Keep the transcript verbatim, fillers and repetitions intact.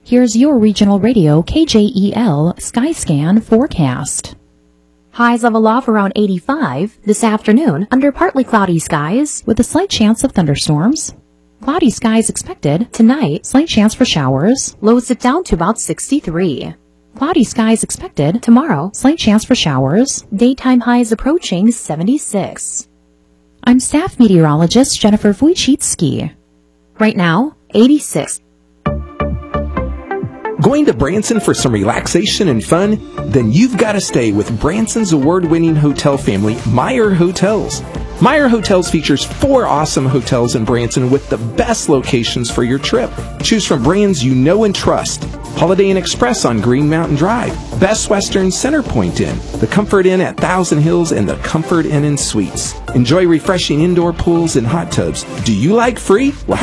Here's your regional radio K J E L Skyscan forecast. Highs of aloft around eighty-five this afternoon under partly cloudy skies with a slight chance of thunderstorms. Cloudy skies expected tonight, slight chance for showers. Lows it down to about sixty-three. Cloudy skies expected tomorrow, slight chance for showers. Daytime highs approaching seventy-six. I'm staff meteorologist Jennifer Wojcicki. Right now, eighty-six. Going to Branson for some relaxation and fun? Then you've got to stay with Branson's award-winning hotel family, Meyer Hotels. Meyer Hotels features four awesome hotels in Branson with the best locations for your trip. Choose from brands you know and trust. Holiday Inn Express on Green Mountain Drive, Best Western Center Point Inn, the Comfort Inn at Thousand Hills, and the Comfort Inn and Suites. Enjoy refreshing indoor pools and hot tubs. Do you like free? Well,